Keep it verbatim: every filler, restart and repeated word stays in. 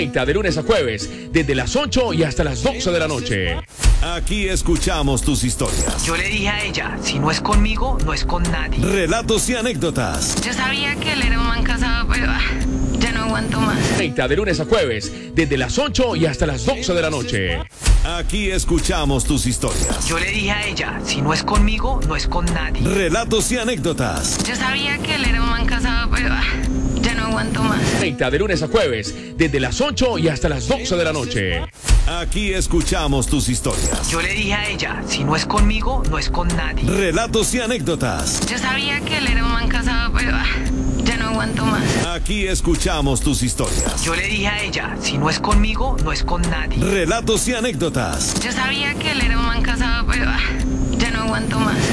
treinta de lunes a jueves, desde las ocho y hasta las doce de la noche. Aquí escuchamos tus historias. Yo le dije a ella, si no es conmigo, no es con nadie. Relatos y anécdotas. Yo sabía que él era un man casado, pero ah, ya no aguanto más. treinta de lunes a jueves, desde las ocho y hasta las doce de la noche. Aquí escuchamos tus historias. Yo le dije a ella, si no es conmigo, no es con nadie. Relatos y anécdotas. Yo sabía que él era un man casado, pero ah, ya no aguanto más. treinta de lunes a jueves, desde las ocho y hasta las doce de la noche. Aquí escuchamos tus historias. Yo le dije a ella, si no es conmigo, no es con nadie. Relatos y anécdotas. Yo sabía que él era un man casado, pero ah, ya no aguanto más. Aquí escuchamos tus historias. Yo le dije a ella, si no es conmigo, no es con nadie. Relatos y anécdotas. Yo sabía que él era un man casado, pero ah, ya no aguanto más.